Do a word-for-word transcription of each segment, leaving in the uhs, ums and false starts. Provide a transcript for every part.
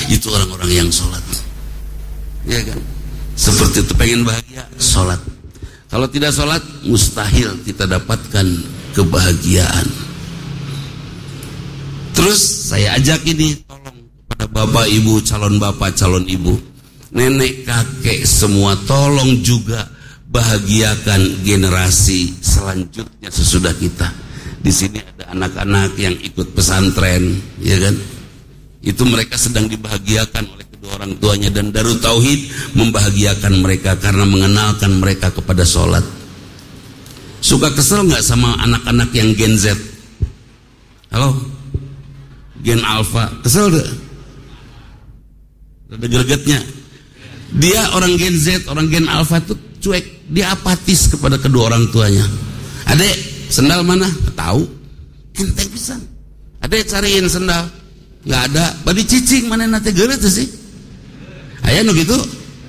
Itu orang-orang yang sholat, ya kan? Seperti itu, pengen bahagia, sholat. Kalau tidak sholat, mustahil kita dapatkan kebahagiaan. Terus saya ajak ini, tolong kepada bapak ibu, calon bapak, calon ibu, nenek kakek semua, tolong juga bahagiakan generasi selanjutnya sesudah kita. Di sini ada anak-anak yang ikut pesantren, ya kan? Itu mereka sedang dibahagiakan oleh kedua orang tuanya, dan Darut Tauhid membahagiakan mereka karena mengenalkan mereka kepada sholat. Suka kesel nggak sama anak-anak yang Gen Z? Halo, Gen Alpha, kesel gak? Ada gregetnya. Dia orang Gen Z, orang Gen Alpha tuh cuek, dia apatis kepada kedua orang tuanya. Adek, sendal mana? Tahu, enteng pisan. Adek cariin sendal, nggak ada. Badi cicing mana nate gelet sih? Aya nu gitu.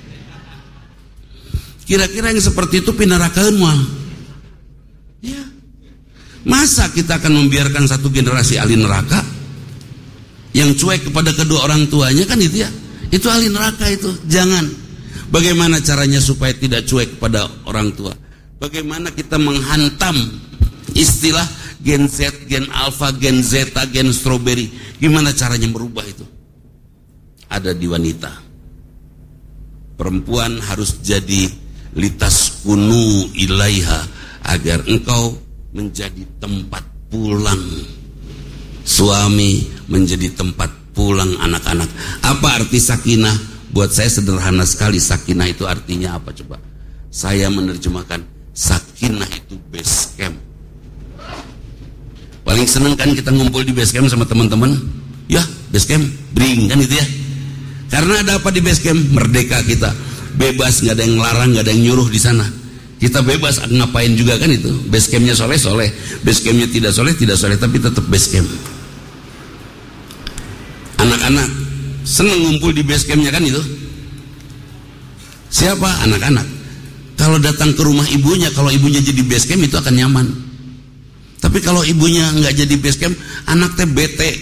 Kira-kira yang seperti itu pinarakaeun moal. Ya. Masa kita akan membiarkan satu generasi ahli neraka yang cuek kepada kedua orang tuanya, kan itu ya? Itu ahli neraka itu. Jangan. Bagaimana caranya supaya tidak cuek kepada orang tua? Bagaimana kita menghantam istilah Gen Z, Gen Alpha, Gen Zeta, Gen Strawberry? Gimana caranya merubah itu? Ada di wanita. Perempuan harus jadi litas kunu ilaiha, agar engkau menjadi tempat pulang suami, menjadi tempat pulang anak-anak. Apa arti sakinah? Buat saya sederhana sekali. Sakinah itu artinya apa coba? Saya menerjemahkan sakinah itu base camp. Paling seneng kan kita ngumpul di base camp sama teman-teman. Ya, base camp bring kan itu ya. Karena ada apa di base camp? Merdeka kita, bebas, nggak ada yang larang, nggak ada yang nyuruh di sana. Kita bebas ngapain juga kan itu. Base campnya soleh soleh, base campnya tidak soleh tidak soleh, tapi tetap base camp. Anak-anak seneng ngumpul di base campnya kan itu. Siapa? Anak-anak. Kalau datang ke rumah ibunya, kalau ibunya jadi base camp itu akan nyaman. Tapi kalau ibunya nggak jadi base camp, anak teh bete.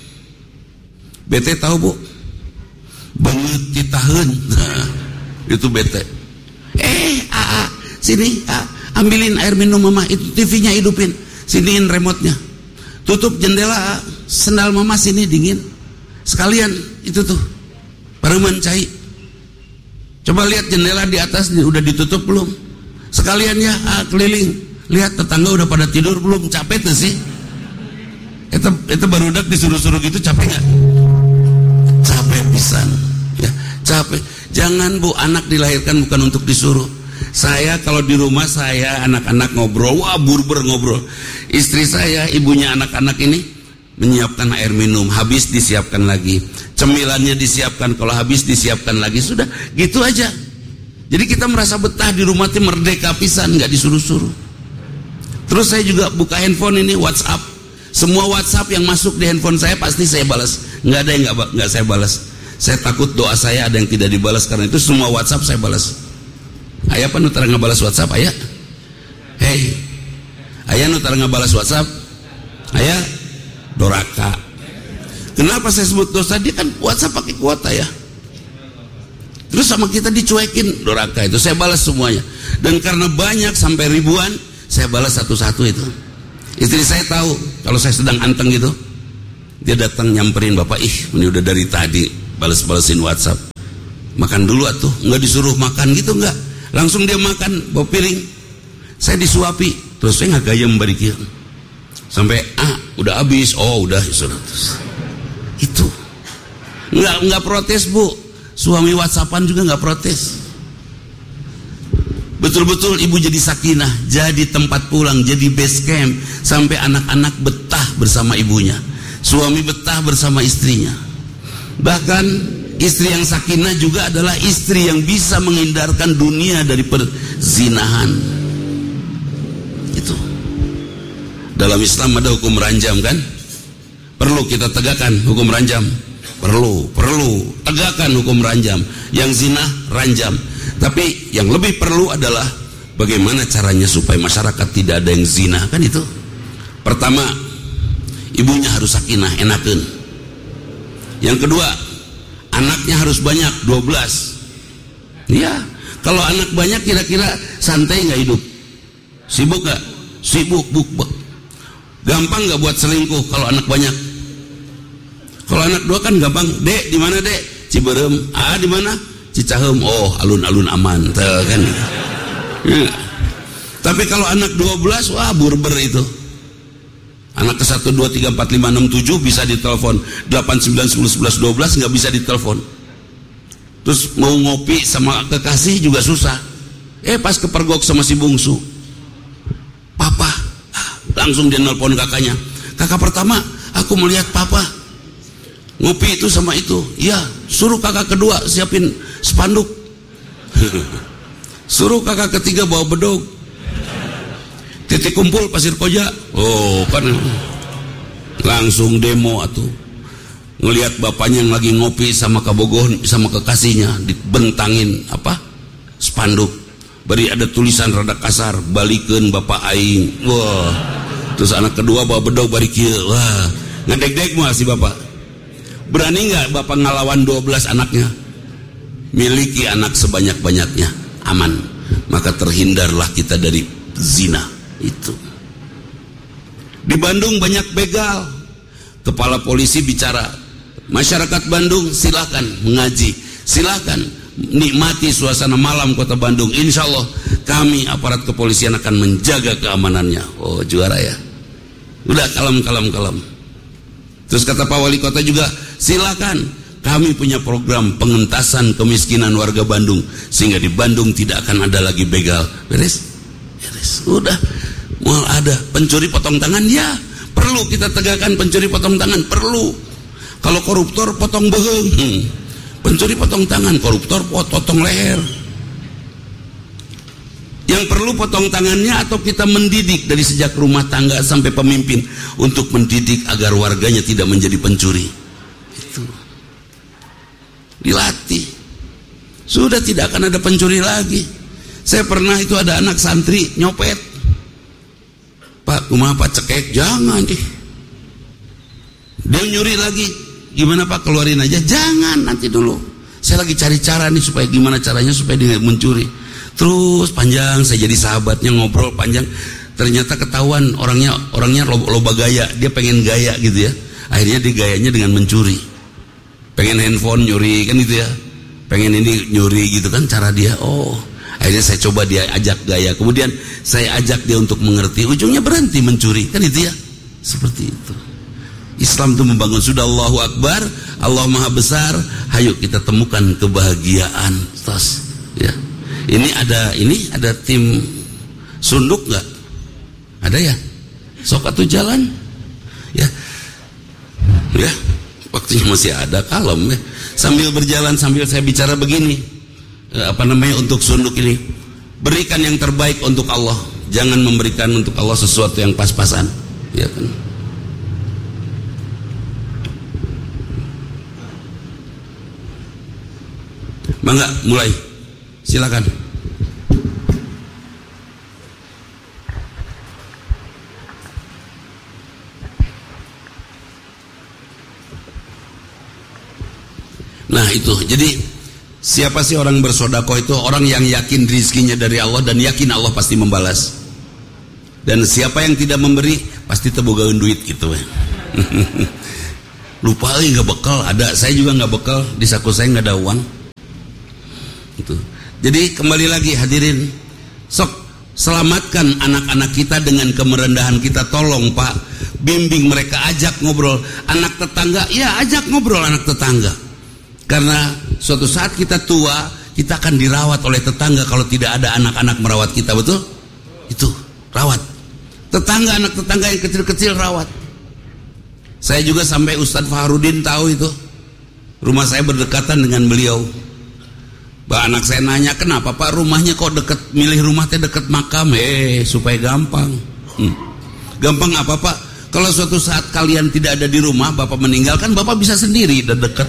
Bete tahu bu? Banget ditahan. Nah, itu bete. Eh, aa, sini, aa, ambilin air minum mama. Itu T V-nya hidupin. Siniin remote-nya. Tutup jendela, aa. Sendal mama sini dingin. Sekalian itu tuh pareman cai. Coba lihat jendela di atas udah ditutup belum? Sekalian ya, ah, keliling. Lihat tetangga udah pada tidur belum? Capek tuh sih. Itu itu barudak disuruh-suruh gitu, capek nggak? Capek pisan. Ya, capek. Jangan bu, anak dilahirkan bukan untuk disuruh. Saya kalau di rumah saya anak-anak ngobrol, wah burber ngobrol. Istri saya, ibunya anak-anak ini menyiapkan air minum, habis disiapkan lagi, cemilannya disiapkan, kalau habis disiapkan lagi, sudah gitu aja. Jadi kita merasa betah di rumah, itu merdeka pisan, nggak disuruh-suruh. Terus saya juga buka handphone ini, WhatsApp, semua WhatsApp yang masuk di handphone saya pasti saya balas, nggak ada yang nggak nggak saya balas. Saya takut doa saya ada yang tidak dibalas, karena itu semua WhatsApp saya balas. Ayah apa nutara ngebalas WhatsApp? Ayah, hei, ayah nutara ngebalas WhatsApp? Ayah doraka. Kenapa saya sebut dosa? Dia kan WhatsApp pakai kuota ya. Terus sama kita dicuekin, doraka itu. Saya balas semuanya. Dan karena banyak sampai ribuan, saya balas satu-satu itu. Istri saya tahu kalau saya sedang anteng gitu. Dia datang nyamperin, bapak, ih ini udah dari tadi balas-balasin WhatsApp. Makan dulu atuh, nggak disuruh makan gitu nggak. Langsung dia makan, bawa piring. Saya disuapi, terus saya nggak gayam barikian. Sampai ah udah habis, oh udah sudah. Itu nggak nggak protes bu, suami WhatsAppan juga nggak protes. Betul-betul ibu jadi sakinah, jadi tempat pulang, jadi base camp, sampai anak-anak betah bersama ibunya, suami betah bersama istrinya. Bahkan istri yang sakinah juga adalah istri yang bisa menghindarkan dunia dari perzinahan. Itu dalam Islam ada hukum ranjam kan? Perlu kita tegakkan hukum ranjam. Perlu, perlu tegakkan hukum ranjam. Yang zina ranjam. Tapi yang lebih perlu adalah bagaimana caranya supaya masyarakat tidak ada yang zina, kan itu. Pertama, ibunya harus sakinah, enakeun. Yang kedua, Anaknya harus banyak, dua belas. Ya, kalau anak banyak kira-kira santai nggak hidup? Sibuk nggak? Sibuk, buk, buk. Gampang nggak buat selingkuh kalau anak banyak? Kalau anak dua kan gampang. Dek, di mana dek? Ciberem. Ah, di mana? Cicahem. Oh, alun-alun aman. Tuh, kan. Ya. Tapi kalau anak dua belas, wah burber itu. Anak ke satu, dua, tiga, empat, lima, enam, tujuh bisa ditelepon. delapan, sembilan, sepuluh, sebelas, dua belas nggak bisa ditelepon. Terus mau ngopi sama kekasih juga susah. Eh pas kepergok sama si bungsu, papa, langsung dia nelpon kakaknya. Kakak pertama, aku melihat papa ngopi itu sama itu. Iya, suruh kakak kedua siapin spanduk. Suruh kakak ketiga bawa bedog. Titik kumpul Pasir Koja. Oh kan langsung demo atuh. Ngelihat bapaknya yang lagi ngopi sama kabogoh sama kekasihnya, dibentangin apa? Spanduk. Bari ada tulisan rada kasar, balikeun bapak aing. Wah. Terus anak kedua bawa bedog bari kieu. Wah, ngedek-dek moal si bapak. Berani nggak bapak ngalawan dua belas anaknya? Miliki anak sebanyak-banyaknya, aman. Maka terhindarlah kita dari zina itu. Di Bandung banyak begal. Kepala polisi bicara, masyarakat Bandung silakan mengaji, silakan nikmati suasana malam kota Bandung. Insya Allah kami aparat kepolisian akan menjaga keamanannya. Oh juara ya. Udah kalem kalem kalem. Terus kata Pak Wali Kota juga, silakan, kami punya program pengentasan kemiskinan warga Bandung sehingga di Bandung tidak akan ada lagi begal. Beres? Beres. Udah. Mau ada pencuri potong tangan ya. Perlu kita tegakkan pencuri potong tangan, perlu. Kalau koruptor potong beheng. Hmm. Pencuri potong tangan, koruptor potong leher. Yang perlu potong tangannya atau kita mendidik dari sejak rumah tangga sampai pemimpin untuk mendidik agar warganya tidak menjadi pencuri. Itu dilatih. Sudah tidak akan ada pencuri lagi. Saya pernah itu ada anak santri nyopet. Pak, kumaha Pak cekek? Jangan deh. Dia nyuri lagi. Gimana Pak, keluarin aja? Jangan, nanti dulu. Saya lagi cari cara nih supaya gimana caranya supaya dia mencuri. Terus panjang, saya jadi sahabatnya ngobrol panjang. Ternyata ketahuan orangnya orangnya loba, loba gaya. Dia pengen gaya gitu ya. Akhirnya dia gayanya dengan mencuri. Pengen handphone nyuri kan gitu ya. Pengen ini nyuri gitu kan cara dia. Oh, akhirnya saya coba dia ajak gaya. Kemudian saya ajak dia untuk mengerti. Ujungnya berhenti mencuri kan itu ya. Seperti itu. Islam itu membangun. Sudah Allahu Akbar, Allah Maha Besar. Hayo kita temukan kebahagiaan. Terus ya. Ini ada ini ada tim sunduk nggak? Ada ya? Sok atuh jalan. Ya. Ya. Waktunya masih ada, kalem ya. Sambil berjalan sambil saya bicara begini. Apa namanya untuk sunduk ini? Berikan yang terbaik untuk Allah. Jangan memberikan untuk Allah sesuatu yang pas-pasan. Ya kan? Mangga mulai. Silakan. Nah itu, jadi siapa sih orang bersedekah itu? Orang yang yakin rizkinya dari Allah dan yakin Allah pasti membalas. Dan siapa yang tidak memberi pasti tebogaun duit gitu. Lupa nggak bekal, ada saya juga nggak bekal, di saku saya nggak ada uang. Itu. Jadi kembali lagi hadirin, sok selamatkan anak-anak kita dengan kemerendahan kita. Tolong Pak, bimbing mereka, ajak ngobrol. Anak tetangga, ya ajak ngobrol anak tetangga. Karena suatu saat kita tua, kita akan dirawat oleh tetangga kalau tidak ada anak-anak merawat kita, betul? Itu, rawat. Tetangga, anak tetangga yang kecil-kecil rawat. Saya juga sampai Ustadz Fahrudin tahu itu. Rumah saya berdekatan dengan beliau. Bah, anak saya nanya, kenapa Pak rumahnya kok deket, milih rumah teh deket makam? Eh, supaya gampang. Hmm. Gampang apa Pak? Kalau suatu saat kalian tidak ada di rumah, Bapak meninggal, kan Bapak bisa sendiri dan deket.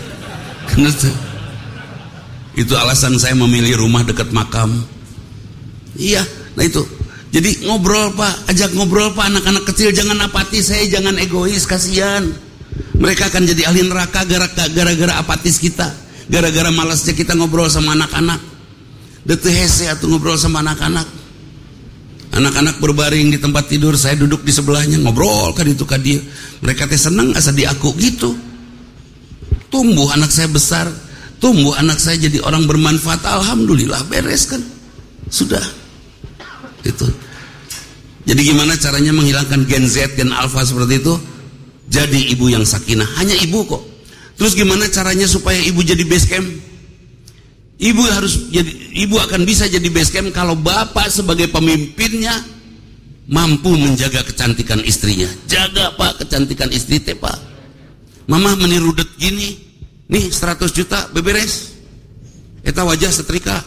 Itu alasan saya memilih rumah dekat makam. Iya, nah itu. Jadi ngobrol Pak, ajak ngobrol Pak, anak-anak kecil jangan apatis, saya jangan egois, kasihan. Mereka akan jadi ahli neraka gara-gara apatis kita. Gara-gara malasnya kita ngobrol sama anak-anak. Detu hese atau ngobrol sama anak-anak. Anak-anak berbaring di tempat tidur, saya duduk di sebelahnya, ngobrol kan itu kan dia. Mereka teh seneng asa di aku gitu. Tumbuh anak saya besar, tumbuh anak saya jadi orang bermanfaat. Alhamdulillah beres kan. Sudah. Itu. Jadi gimana caranya menghilangkan gen Z, gen alpha seperti itu? Jadi ibu yang sakinah, hanya ibu kok. Terus gimana caranya supaya ibu jadi base camp? Ibu harus jadi, ibu akan bisa jadi base camp kalau bapak sebagai pemimpinnya mampu menjaga kecantikan istrinya. Jaga pak kecantikan istri teh pak. Mama meniru det gini, nih seratus juta beberes. Eta wajah setrika.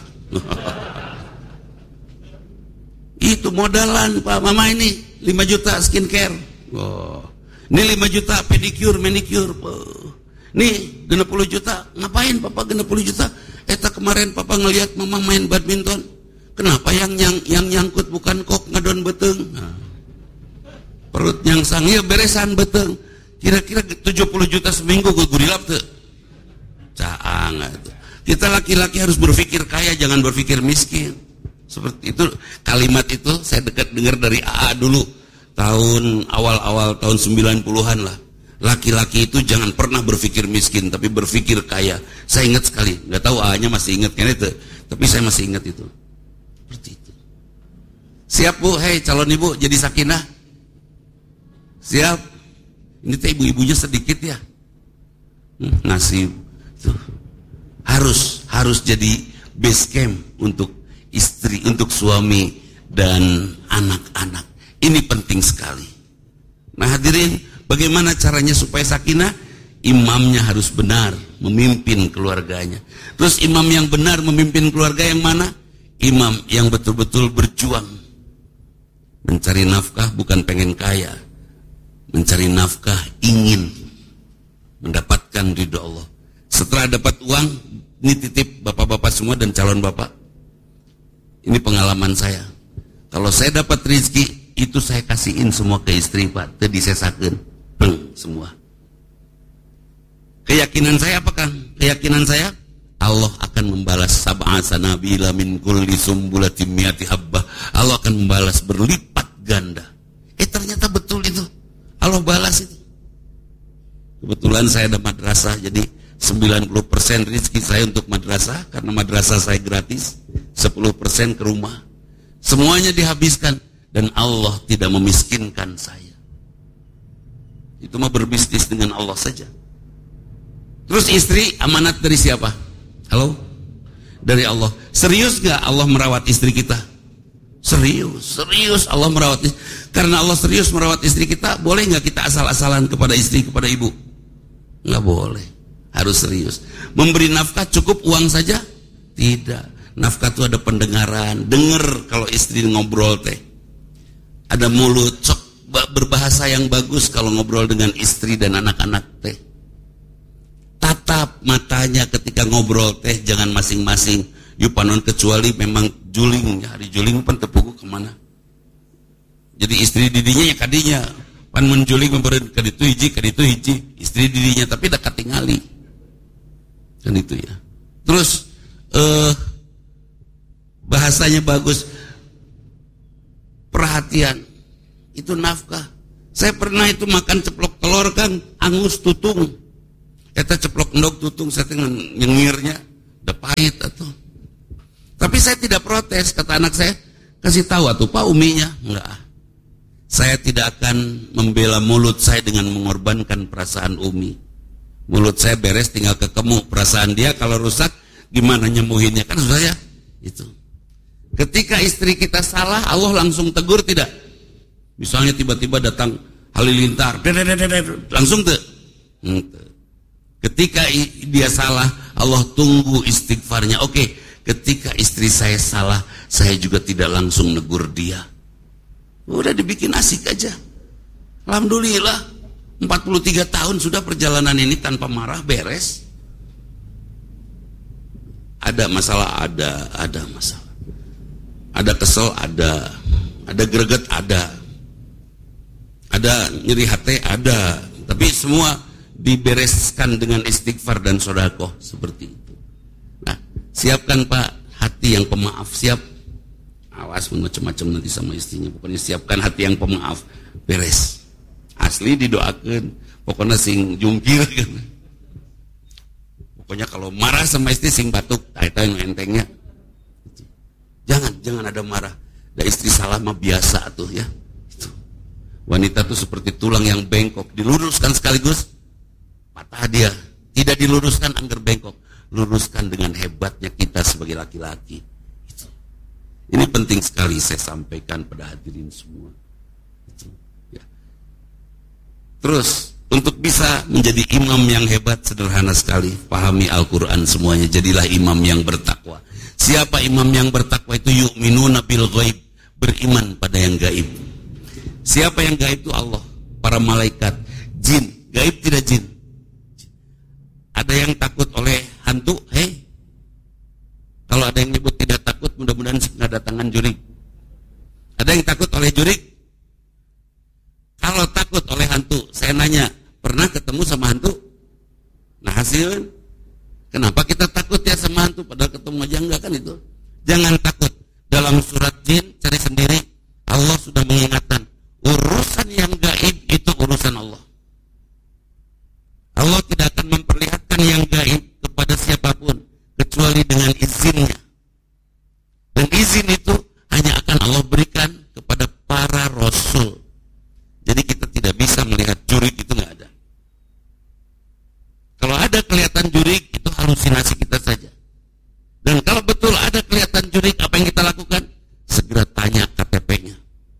Itu modalan pak, mama ini lima juta skincare. Oh. Ini lima juta pedicure, manicure. Oh. Nih genep puluh juta, ngapain papa genep puluh juta? Eta kemarin papa ngelihat mama main badminton. Kenapa yang yang yang nyangkut bukan kok ngadon beteng? Nah. Perut nyangsang, ya beresan beteng. Kira-kira tujuh puluh juta seminggu gue gurilap tuh. Caang itu. Kita laki-laki harus berpikir kaya, jangan berpikir miskin. Seperti itu, kalimat itu saya dekat dengar dari A A dulu, tahun awal-awal tahun sembilan puluhan lah. Laki-laki itu jangan pernah berpikir miskin, tapi berpikir kaya. Saya ingat sekali, nggak tahu A A-nya masih ingat kan itu, tapi saya masih ingat itu. Seperti itu. Siap bu, hei calon ibu jadi sakinah. Siap. Ini teh ibu-ibunya sedikit ya. Hmm, nasib tuh. Harus harus jadi base camp untuk istri, untuk suami dan anak-anak. Ini penting sekali. Nah hadirin, bagaimana caranya supaya sakinah? Imamnya harus benar memimpin keluarganya. Terus imam yang benar memimpin keluarga yang mana? Imam yang betul-betul berjuang mencari nafkah, bukan pengen kaya. Mencari nafkah ingin mendapatkan ridho Allah. Setelah dapat uang, ini titip bapak-bapak semua dan calon bapak. Ini pengalaman saya. Kalau saya dapat rezeki, itu saya kasihin semua ke istri pak. Tadi saya saken, peng semua. Keyakinan saya apa Kang? Keyakinan saya Allah akan membalas sab'a sanabila min kulli sumbulatin mi'ati habbah. Allah akan membalas berlipat ganda. Eh ternyata betul itu. Allah balas itu. Kebetulan saya ada madrasah, jadi sembilan puluh persen rezeki saya untuk madrasah, karena madrasah saya gratis. Sepuluh persen ke rumah. Semuanya dihabiskan, dan Allah tidak memiskinkan saya. Itu mah berbisnis dengan Allah saja. Terus istri amanat dari siapa? Halo? Dari Allah. Serius gak Allah merawat istri kita? Serius, serius Allah merawat istri. Karena Allah serius merawat istri kita, boleh gak kita asal-asalan kepada istri, kepada ibu? Gak boleh. Harus serius. Memberi nafkah cukup uang saja? Tidak. Nafkah itu ada pendengaran. Dengar kalau istri ngobrol teh. Ada mulut, sok berbahasa yang bagus kalau ngobrol dengan istri dan anak-anak teh. Tatap matanya ketika ngobrol teh, jangan masing-masing. Yupanon kecuali memang juling, hari juling pan tepuku kemana. Jadi istri didinya ya kadinya. Pan menjuling memberi kaditu hiji, kaditu hiji. Istri didinya tapi dekat tingali. Kan itu ya. Terus eh bahasanya bagus, perhatian, itu nafkah. Saya pernah itu makan ceplok telur kan, angus tutung. Eta ceplok endog tutung, saya tengah nyengirnya, udah pahit atau. Tapi saya tidak protes, kata anak saya, kasih tahu atuh Pak uminya, enggak. Saya tidak akan membela mulut saya dengan mengorbankan perasaan umi. Mulut saya beres, tinggal ketemu perasaan dia. Kalau rusak, gimana nyembuhinnya? Kan susah ya, itu. Ketika istri kita salah, Allah langsung tegur tidak? Misalnya tiba-tiba datang halilintar, langsung tuh. Ketika dia salah, Allah tunggu istighfarnya. Oke, ketika istri saya salah, saya juga tidak langsung negur dia. Udah dibikin asik aja. Alhamdulillah, empat puluh tiga tahun sudah perjalanan ini tanpa marah, beres. Ada masalah, ada, ada masalah. Ada kesel, ada. Ada greget, ada. Ada nyeri hati, ada. Tapi semua dibereskan dengan istighfar dan sedekah seperti itu. Nah, siapkan Pak hati yang pemaaf, siap. Awas macam-macam nanti sama istrinya. Pokoknya siapkan hati yang pemaaf, beres. Asli didoakan, pokoknya sing jungkir kan. Pokoknya kalau marah sama istri sing batuk, nah itu yang entengnya. Jangan, jangan ada marah. Da istri salah mah biasa tuh ya. Itu. Wanita tuh seperti tulang yang bengkok, diluruskan sekaligus patah dia, tidak diluruskan anggar bengkok, luruskan dengan hebatnya kita sebagai laki-laki. Itu. Ini penting sekali saya sampaikan pada hadirin semua. Itu. Ya. Terus untuk bisa menjadi imam yang hebat sederhana sekali, pahami Al-Quran semuanya, jadilah imam yang bertakwa. Siapa imam yang bertakwa itu? Yu'minuna bil ghaib, beriman pada yang gaib. Siapa yang gaib itu? Allah, para malaikat, jin, gaib tidak jin. Ada yang takut oleh hantu? Hei, kalau ada yang nyebut tidak takut, mudah-mudahan nggak datangan jurig. Ada yang takut oleh jurig? Kalau takut oleh hantu, saya nanya, pernah ketemu sama hantu? Nah hasilnya, kenapa kita takut ya sama hantu? Padahal ketemu aja enggak kan itu. Jangan takut. Dalam surat jin, cari sendiri, Allah sudah mengingatkan, urusan yang gaib itu urusan Allah. Allah tidak akan memperlihatkan yang gaib kepada siapapun kecuali dengan izinnya. Dan izin itu hanya akan Allah berikan kepada para rasul. Jadi kita tidak bisa melihat jurig, itu nggak ada. Kalau ada kelihatan jurig, itu halusinasi kita saja. Dan kalau betul ada kelihatan jurig, apa yang kita lakukan? Segera tanya K T P-nya.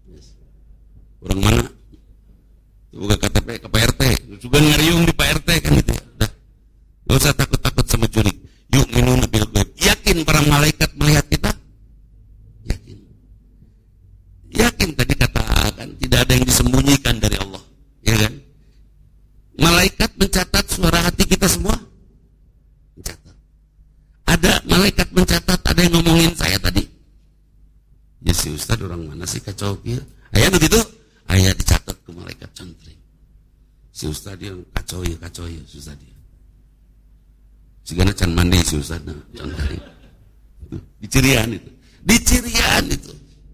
Orang mana? Buka K T P ke P R T. Juga ngeriung di P R T kan gitu ya. Udah. Gak usah takut-takut sama jurig. Yu'minuna bil ghaib. Yakin para malaikat melihat kita? Yakin. Yakin tadi katakan tidak ada yang disembunyikan dari Allah. Ya kan? Malaikat mencatat suara hati kita semua? Mencatat. Ada malaikat mencatat, ada yang ngomongin saya tadi. Ya si Ustaz orang mana sih kacau kia? Ayah begitu? Ayah dicatat ke malaikat cantri. Si Ustaz dia kacau ya, kacau ya, susah dia. Sigana can mandi si Ustaz nah, cantri. Di cirian itu. Di cirian itu.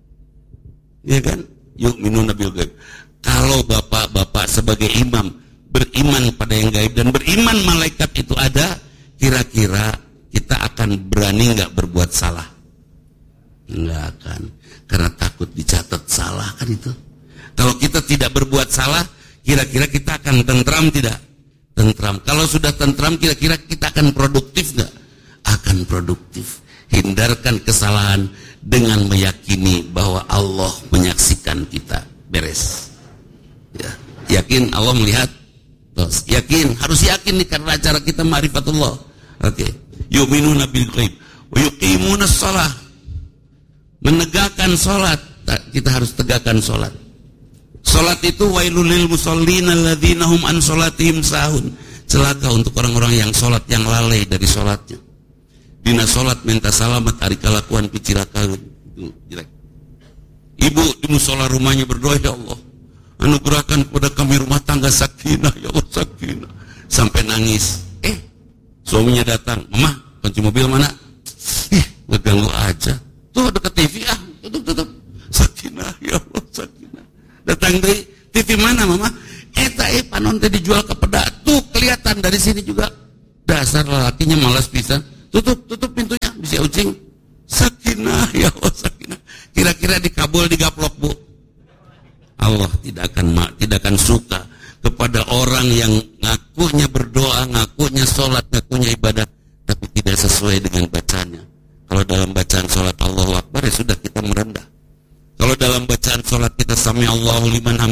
Ya kan? Yuk minun nabil gaib. Kalau bapak-bapak sebagai imam beriman pada yang gaib dan beriman malaikat itu ada, kira-kira kita akan berani nggak berbuat salah? Nggak akan, karena takut dicatat salah kan itu. Kalau kita tidak berbuat salah, kira-kira kita akan tentram tidak? Tentram. Kalau sudah tentram, kira-kira kita akan produktif nggak? Akan produktif. Hindarkan kesalahan dengan meyakini bahwa Allah menyaksikan kita. Beres. Ya. Yakin Allah melihat? Terus, yakin, harus yakin nih karena acara kita ma'rifatullah. Oke. Okay. Yu'minuna bil ghaib wa yuqimuna shalah. Menegakkan salat, kita harus tegakkan salat. Salat itu wailul lil musallin alladzina hum an salatihim sahun. Celaka untuk orang-orang yang salat yang lalai dari salatnya. Dina salat minta salamat ari kalakuan picirakaeun. Itu jelek. Ibu di musola rumahnya berdoa, ya Allah, anugerahkan kepada kami rumah tangga sakinah, ya Allah sakinah. Sampai nangis. Eh, suaminya datang, "Mama, kunci mobil mana?" Ih, ngeganggu aja. Tuh dekat T V, ah, tutup tutup. Sakinah, ya Allah sakinah. Datang dari T V mana, Mama? Eta eh panon teh dijual ke peda. Tuh kelihatan dari sini juga. Dasar lelakinya malas pisan. Tutup, tutup pintunya, bisa ucing. Sakinah, ya Allah sakinah. Kira-kira dikabul digaplok, Bu. Allah tidak akan tidak akan suka kepada orang yang ngakunya berdoa, ngakunya sholat, ngakunya ibadah, tapi tidak sesuai dengan bacanya. Kalau dalam bacaan sholat Allahu Akbar, ya sudah kita merendah. Kalau dalam bacaan sholat kita sami Allahu liman hamid,